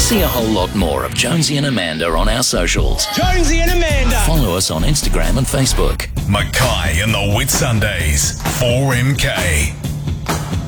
See a whole lot more of Jonesy and Amanda on our socials. Jonesy and Amanda. Follow us on Instagram and Facebook. Mackay and the Whitsundays. 4MK.